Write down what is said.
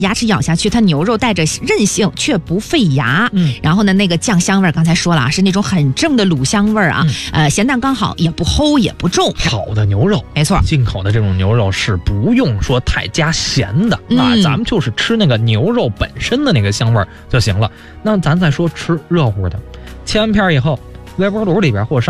牙齿咬下去，它牛肉带着韧性却不费牙。然后呢，那个酱香味儿刚才说了啊，是那种很正的卤香味儿啊。咸淡刚好，也不齁也不重。 好的牛肉， 没错， 进口的这种牛肉是不用说太加咸的啊，咱们就是吃那个牛肉本身的那个香味儿就行了。那咱再说吃热乎的，切完片以后，微波炉里边或者